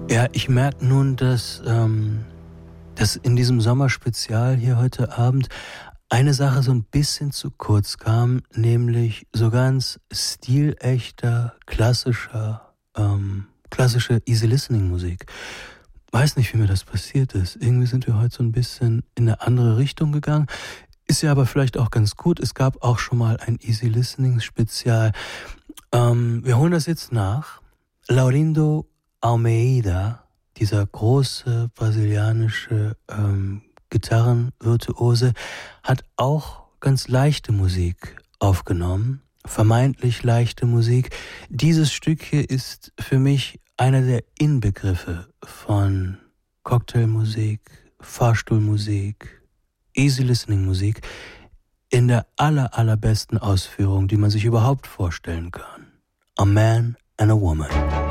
Ja, ich merke nun, dass in diesem Sommerspezial hier heute Abend eine Sache so ein bisschen zu kurz kam, nämlich so ganz stilechter, klassische Easy-Listening-Musik. Weiß nicht, wie mir das passiert ist. Irgendwie sind wir heute so ein bisschen in eine andere Richtung gegangen. Ist ja aber vielleicht auch ganz gut. Es gab auch schon mal ein Easy-Listening-Spezial. Wir holen das jetzt nach. Laurindo Almeida, dieser große brasilianische Gitarrenvirtuose, hat auch ganz leichte Musik aufgenommen, vermeintlich leichte Musik. Dieses Stück hier ist für mich einer der Inbegriffe von Cocktailmusik, Fahrstuhlmusik, Easy-Listening-Musik in der allerbesten Ausführung, die man sich überhaupt vorstellen kann. A Man and a Woman.